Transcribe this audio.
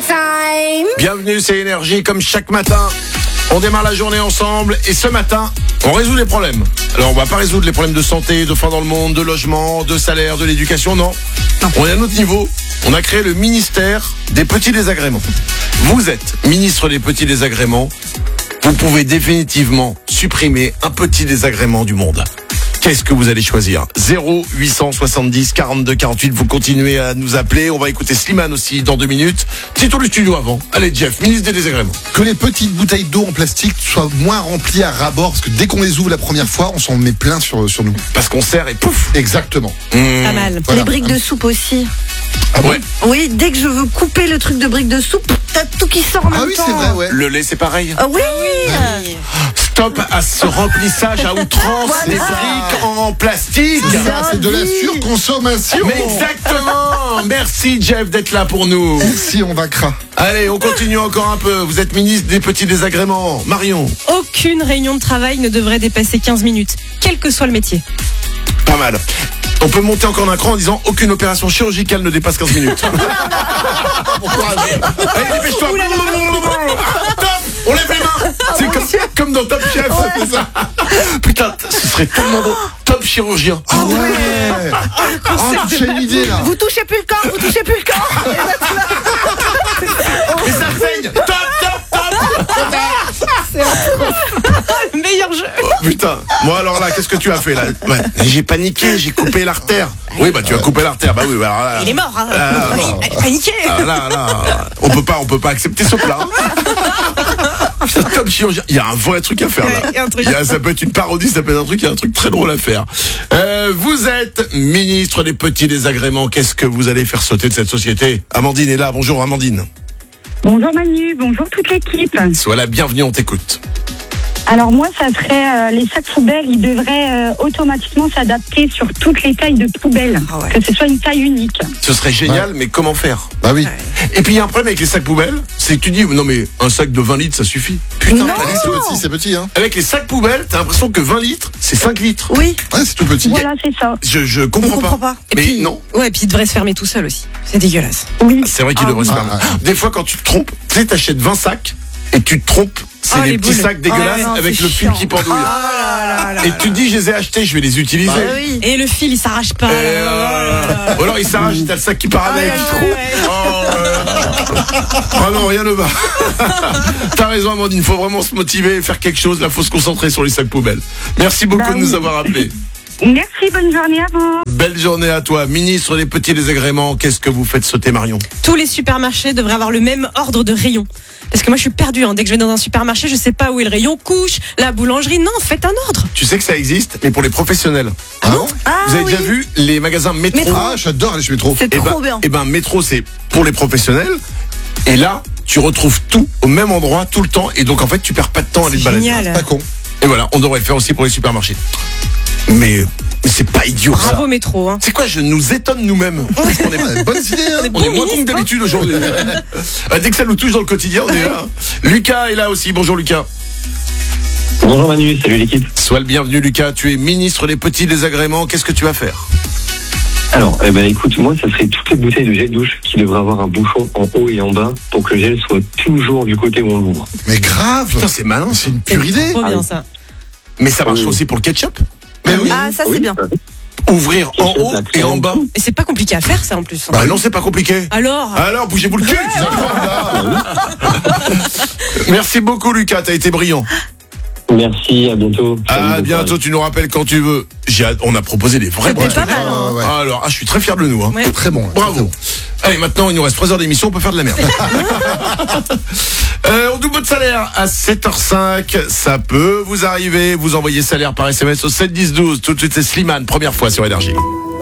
time. Bienvenue, c'est Énergie, comme chaque matin. On démarre la journée ensemble et ce matin, on résout les problèmes. Alors, on va pas résoudre les problèmes de santé, de faim dans le monde, de logement, de salaire, de l'éducation, non. On est à un autre niveau. On a créé le ministère des petits désagréments. Vous êtes ministre des petits désagréments. Vous pouvez définitivement supprimer un petit désagrément du monde. Qu'est-ce que vous allez choisir ? 0870 42 48, vous continuez à nous appeler. On va écouter Slimane aussi dans 2 minutes. Petit tour du studio avant. Allez Jeff, ministre des désagréments. Que les petites bouteilles d'eau en plastique soient moins remplies à ras-bord, parce que dès qu'on les ouvre la première fois, on s'en met plein sur nous. Parce qu'on sert et pouf. Exactement. Pas mal. Voilà. Les briques de soupe aussi. Ah bon ? Ouais. Oui, dès que je veux couper le truc de briques de soupe, t'as tout qui sort en même Ah oui, temps. c'est vrai, ouais. Le lait, c'est pareil. Ah oui. Stop à ce remplissage à outrance des briques en plastique. Ça, c'est de la surconsommation. Mais exactement. Merci Jeff d'être là pour nous. Merci, on va cra. Allez, on continue encore un peu. Vous êtes ministre des petits désagréments. Marion. Aucune réunion de travail ne devrait dépasser 15 minutes, quel que soit le métier. Pas mal. On peut monter encore d'un cran en disant aucune opération chirurgicale ne dépasse 15 minutes. Allez, dépêche-toi. Top. On lève les mains. C'est comme dans Top Chef. C'est ça. Putain, ce serait tellement beau. Top chirurgien. Ah ouais. Ah, tu as une idée là. Vous touchez plus le corps, vous touchez plus le corps. Mais ça saigne. Top. Le meilleur jeu. Oh, putain. Moi alors là, qu'est-ce que tu as fait là ? Ouais. J'ai paniqué, j'ai coupé l'artère. Oui, bah tu as coupé l'artère. Bah oui, bah alors là. Il est mort, hein. Ah, Il a paniqué. Là. On peut pas accepter ce plat. Putain, Top chirurgien. Il y a un vrai truc à faire là. Il y a un truc. Ça peut être une parodie, ça peut être un truc, il y a un truc très drôle à faire. Vous êtes ministre des petits désagréments. Qu'est-ce que vous allez faire sauter de cette société ? Amandine est là. Bonjour Amandine. Bonjour Manu, bonjour toute l'équipe. Sois la bienvenue, on t'écoute. Alors moi, ça serait les sacs poubelles, ils devraient automatiquement s'adapter sur toutes les tailles de poubelles, Ah ouais. que ce soit une taille unique. Ce serait génial, mais comment faire ? Bah oui. Et puis il y a un problème avec les sacs poubelles, c'est que tu dis non mais un sac de 20 litres ça suffit. Putain, Non. t'as dit, C'est petit, hein. avec les sacs poubelles, t'as l'impression que 20 litres, c'est 5 litres. Oui. Ouais, c'est tout petit. Voilà, c'est ça. Je comprends pas. Et Mais puis, non. Ouais, et puis il devrait se fermer tout seul aussi. C'est dégueulasse. Oui. C'est vrai qu'il devrait se faire. Ah, Des fois quand tu te trompes, tu sais, t'achètes 20 sacs et tu te trompes, c'est Ah, des les petits boules. sacs dégueulasses Ah, non, avec c'est le fil chiant. qui pendouille. Ah là là Et là. tu te dis je les ai achetés, je vais les utiliser. Bah Oui. Et le fil, il s'arrache pas. Ou alors il s'arrache, t'as le sac qui part avec. Ouais, ouais. Oh non, rien ne va. T'as raison Amandine, il faut vraiment se motiver et faire quelque chose. Là, faut se concentrer sur les sacs poubelles. Merci beaucoup Bah de nous oui. avoir appelés. Merci, bonne journée à vous. Belle journée à toi. Ministre des petits désagréments, qu'est-ce que vous faites sauter Marion ? Tous les supermarchés devraient avoir le même ordre de rayon. Parce que moi, je suis perdue. Dès que je vais dans un supermarché, je sais pas où est le rayon couche, la boulangerie. Non, faites un ordre. Tu sais que ça existe, mais pour les professionnels. Ah bon ? Vous avez déjà vu les magasins Métro ? Ah, j'adore aller chez Métro. C'est trop bien. Eh ben, Métro, c'est pour les professionnels. Et là, tu retrouves tout au même endroit, tout le temps. Et donc, en fait, tu perds pas de temps à aller C'est te balader. génial. Pas con. Et voilà, on devrait le faire aussi pour les supermarchés. Mais c'est pas idiot, ça. Bravo métro. C'est quoi, je nous étonne nous-mêmes. Parce qu'on est, Ouais, bonne idée, hein. on est moins con que d'habitude aujourd'hui. Dès que ça nous touche dans le quotidien, on est là. Lucas est là aussi. Bonjour Lucas. Bonjour Manu, salut l'équipe. Sois le bienvenu Lucas. Tu es ministre des petits désagréments. Qu'est-ce que tu vas faire ? Alors, écoute, moi, ça serait toutes les bouteilles de gel douche qui devraient avoir un bouchon en haut et en bas pour que le gel soit toujours du côté où on l'ouvre. Mais grave. Putain, c'est malin. C'est une pure idée. Trop bien ça. Mais ça marche Oui. aussi pour le ketchup. Mais oui. Ah, ça c'est bien. Ouvrir en haut et en bas. Et c'est pas compliqué à faire ça en plus. Bah non, c'est pas compliqué. Alors, Alors, bougez-vous le cul. Merci beaucoup Lucas, t'as été brillant. Merci, à bientôt. À Salut, bonne bientôt, soirée. tu nous rappelles quand tu veux. On a proposé des vrais bons C'était pas trucs. mal. Hein. Ouais. Alors, je suis très fier de nous. Hein. Ouais. Très bon. Bravo. Très bon. Allez, maintenant, il nous reste 3 heures d'émission, on peut faire de la merde. On double de salaire à 7h05. Ça peut vous arriver. Vous envoyez salaire par SMS au 7 10 12. Tout de suite, c'est Slimane, première fois sur Énergie.